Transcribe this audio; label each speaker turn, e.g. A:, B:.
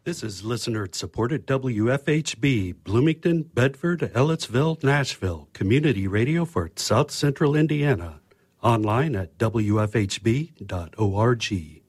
A: This is listener-supported WFHB, Bloomington, Bedford, Ellettsville, Nashville, community radio for South Central Indiana. Online at wfhb.org.